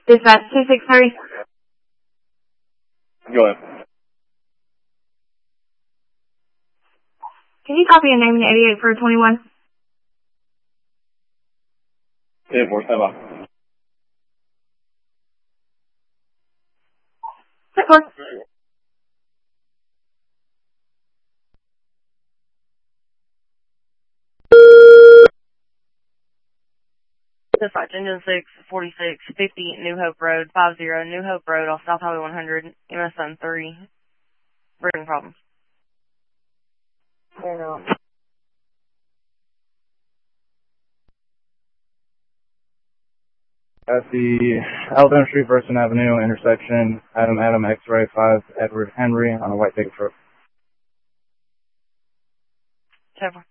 Dispatch 263. Go ahead. Can you copy a name in 88 for 21? 10-4, stand by. Dispatch Engine 6, 46, 50, New Hope Road, 50, New Hope Road, off South Highway 100, MSN 3. Breathing problems. At the Alabama Street, Burson Avenue intersection, Adam, X-ray 5, Edward Henry on a white ticket truck. 10-4.